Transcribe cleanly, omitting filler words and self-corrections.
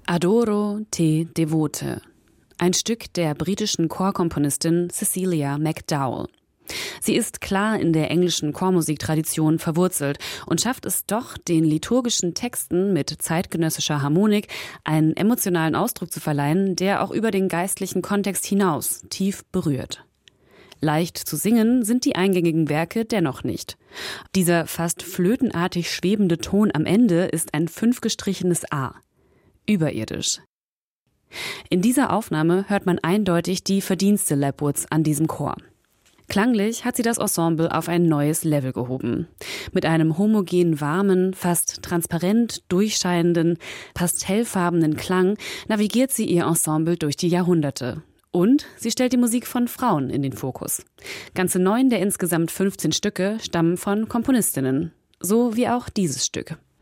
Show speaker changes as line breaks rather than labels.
Adoro te devote, ein Stück der britischen Chorkomponistin Cecilia McDowell. Sie ist klar in der englischen Chormusiktradition verwurzelt und schafft es doch, den liturgischen Texten mit zeitgenössischer Harmonik einen emotionalen Ausdruck zu verleihen, der auch über den geistlichen Kontext hinaus tief berührt. Leicht zu singen sind die eingängigen Werke dennoch nicht. Dieser fast flötenartig schwebende Ton am Ende ist ein 5-gestrichenes A. Überirdisch. In dieser Aufnahme hört man eindeutig die Verdienste Lapwoods an diesem Chor. Klanglich hat sie das Ensemble auf ein neues Level gehoben. Mit einem homogen warmen, fast transparent durchscheinenden, pastellfarbenen Klang navigiert sie ihr Ensemble durch die Jahrhunderte. Und sie stellt die Musik von Frauen in den Fokus. Ganze 9 der insgesamt 15 Stücke stammen von Komponistinnen. So wie auch dieses Stück.